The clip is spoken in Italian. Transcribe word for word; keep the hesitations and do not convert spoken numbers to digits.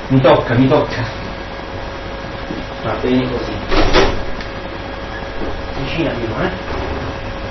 Mi tocca, mi tocca. Va bene così. Vicina di noi, eh?